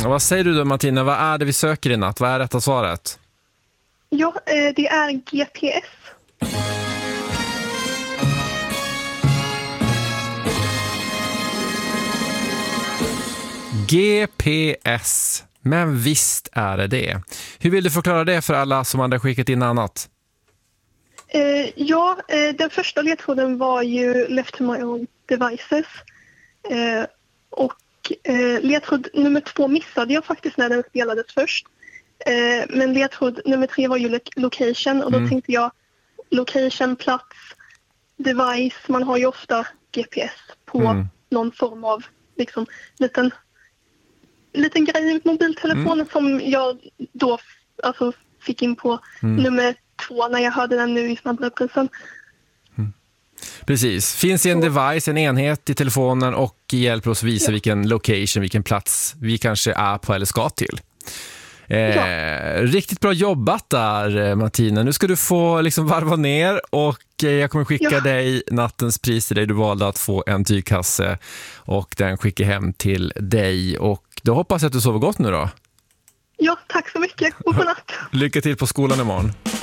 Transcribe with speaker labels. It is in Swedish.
Speaker 1: vad säger du då, Martina? Vad är det vi söker i natt? Vad är rätta svaret?
Speaker 2: Ja, det är GPS.
Speaker 1: GPS. Men visst är det det. Hur vill du förklara det för alla som hade skickat in annat?
Speaker 2: Den första ledtråden var ju left to my own devices. Och ledtråd nummer 2 missade jag faktiskt när den spelades först. Men ledtråd nummer 3 var ju location. Och då tänkte jag location, plats, device. Man har ju ofta GPS på någon form av liksom liten grej i mobiltelefonen som jag då alltså fick in på nummer 2 när jag hörde den nu i snabbreprisen.
Speaker 1: Precis. Finns det en device, en enhet i telefonen och hjälper oss visa vilken location, vilken plats vi kanske är på eller ska till. Riktigt bra jobbat där, Martina. Nu ska du få liksom varva ner och jag kommer skicka dig nattens pris till dig. Du valde att få en tygkasse och den skickar hem till dig. Och då hoppas jag att du sover gott nu då.
Speaker 2: Ja, tack så mycket och godnatt.
Speaker 1: Lycka till på skolan imorgon.